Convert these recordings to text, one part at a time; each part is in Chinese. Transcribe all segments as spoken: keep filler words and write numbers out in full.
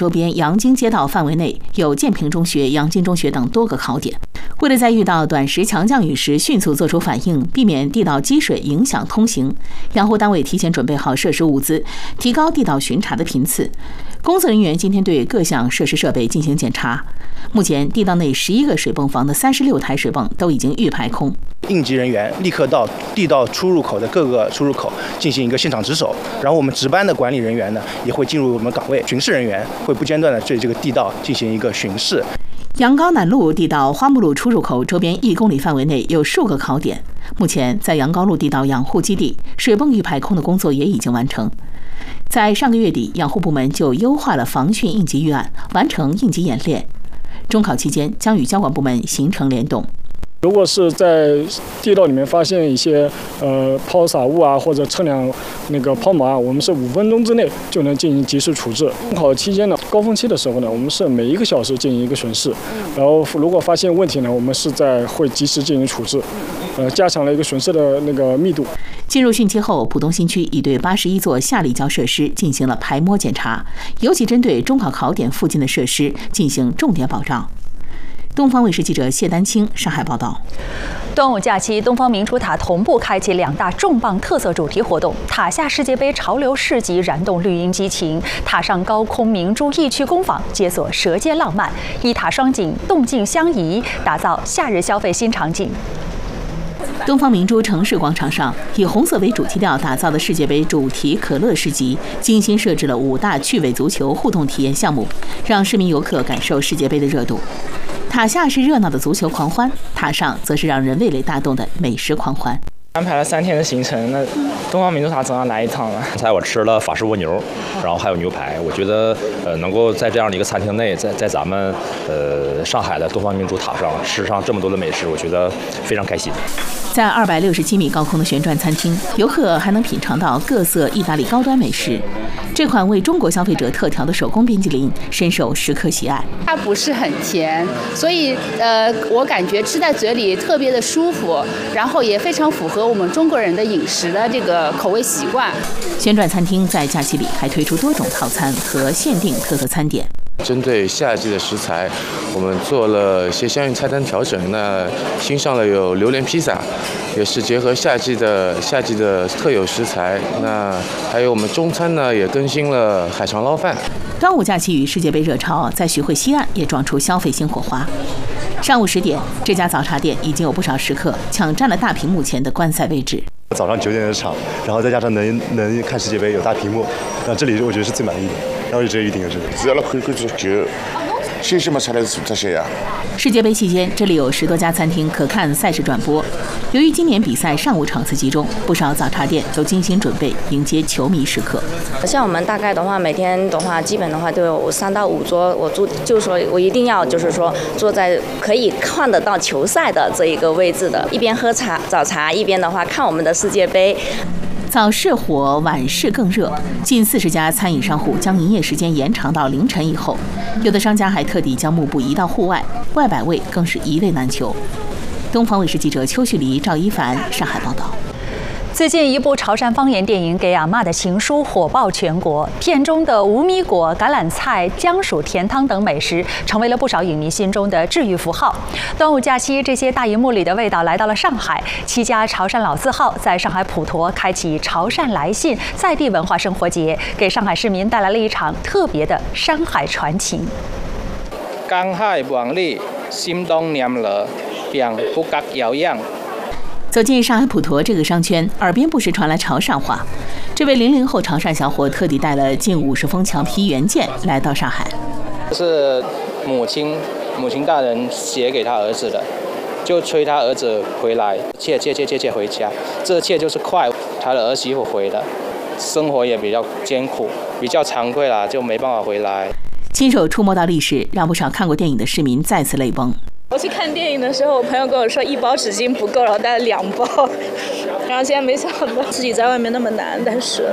周边阳金街道范围内有建平中学、阳金中学等多个考点。为了在遇到短时强降雨时迅速做出反应，避免地道积水影响通行，养护单位提前准备好设施物资，提高地道巡查的频次。工作人员今天对各项设施设备进行检查。目前，地道内十一个水泵房的三十六台水泵都已经预排空。 应急人员立刻到地道出入口的各个出入口进行一个现场值守，然后我们值班的管理人员呢也会进入我们岗位，巡视人员会不间断的对这个地道进行一个巡视。 阳高南路地道花木路出入口周边一公里范围内有数个考点，目前在阳高路地道养护基地，水泵预排空的工作也已经完成。在上个月底，养护部门就优化了防汛应急预案，完成应急演练。中考期间将与交管部门形成联动。 如果是在地道里面发现一些呃抛洒物啊，或者车辆那个抛锚啊，我们是五分钟之内就能进行及时处置。中考期间呢，高峰期的时候呢，我们是每一个小时进行一个巡视，然后如果发现问题呢，我们是在会及时进行处置，呃，加强了一个巡视的那个密度。 进入汛期后，浦东新区已对八十一座下立交设施进行了排摸检查，尤其针对中考考点附近的设施进行重点保障。东方卫视记者谢丹青上海报道。 端午假期，东方明珠塔同步开启两大重磅特色主题活动：塔下世界杯潮流市集燃动绿茵激情，塔上高空明珠艺趣工坊解锁舌尖浪漫，一塔双景动静相宜，打造夏日消费新场景。东方明珠城市广场上，以红色为主题调打造的世界杯主题可乐市集，精心设置了五大趣味足球互动体验项目，让市民游客感受世界杯的热度。塔下是热闹的足球狂欢，塔上则是让人味蕾大动的美食狂欢。 安排了三天的行程，那东方明珠塔总要来一趟了。 刚才我吃了法式蜗牛，然后还有牛排。我觉得，呃，能够在这样的一个餐厅内，在在咱们呃上海的东方明珠塔上吃上这么多的美食，我觉得非常开心。 在二百六十七米高空的旋转餐厅，游客还能品尝到各色意大利高端美食。这款为中国消费者特调的手工冰激凌深受食客喜爱。 它不是很甜，所以呃，我感觉吃在嘴里特别的舒服，然后也非常符合我们中国人的饮食的这个口味习惯。 旋转餐厅在假期里还推出多种套餐和限定特色餐点。 针对夏季的食材，我们做了一些相应菜单调整。那新上了有榴莲披萨，也是结合夏季的夏季的特有食材。那还有我们中餐呢，也更新了海肠捞饭。 端午假期与世界杯热潮在徐汇西岸也撞出消费新火花。上午十点，这家早茶店已经有不少食客抢占了大屏幕前的观赛位置。 早上九点的场，然后再加上能能看世界杯，有大屏幕，那这里我觉得是最满意的，然后就直接预定了这里。 只要可以可以就新鲜嘛才能这些呀。 世界杯期间，这里有十多家餐厅可看赛事转播。由于今年比赛上午场次集中，不少早茶店都精心准备迎接球迷时刻。 像我们大概的话，每天的话，基本的话都有三到五桌，我坐就是说我一定要就是说坐在可以看得到球赛的这一个位置的，一边喝茶早茶，一边的话看我们的世界杯。早市火，晚市更热。近四十家餐饮商户将营业时间延长到凌晨以后，有的商家还特地将幕布移到户外，外摆位更是一位难求。东方卫视记者邱旭黎、赵一凡上海报道。最近一部潮汕方言电影《给阿嬷的情书》火爆全国，片中的无米果、橄榄菜、姜薯甜汤等美食，成为了不少影迷心中的治愈符号。端午假期，这些大荧幕里的味道来到了上海，七家潮汕老字号在上海普陀开启潮汕来信在地文化生活节，给上海市民带来了一场特别的山海传情。 江海望里，心动念了，便不觉遥远。 走进上海普陀这个商圈，耳边不时传来潮汕话。这位零零后潮汕小伙特地带了近五十封墙皮原件来到上海。 是母亲母亲大人写给他儿子的，就催他儿子回来，切切切切切回家。这切就是快，他的儿媳妇回了，生活也比较艰苦，比较惭愧啦，就没办法回来。亲手触摸到历史，让不少看过电影的市民再次泪崩。 我去看电影的时候，我朋友跟我说一包纸巾不够，然后带了两包，然后现在没想到自己在外面那么难，但是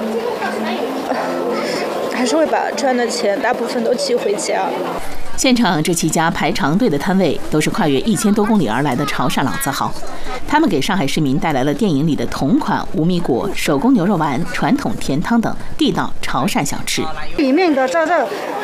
还是会把赚的钱大部分都寄回家。 现场这七家排长队的摊位都是跨越一千多公里而来的潮汕老字号，他们给上海市民带来了电影里的同款无米果、手工牛肉丸、传统甜汤等地道潮汕小吃。 里面的这个